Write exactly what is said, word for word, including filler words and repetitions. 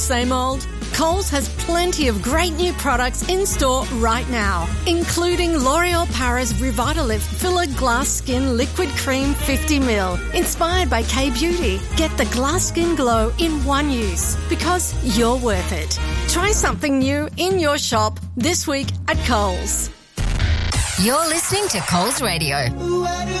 same old? Coles has plenty of great new products in store right now, including L'Oreal Paris Revitalift Filler Glass Skin Liquid Cream fifty milliliters, inspired by K-Beauty. Get the glass skin glow in one use, because you're worth it. Try something new in your shop this week at Coles. You're listening to Coles Radio.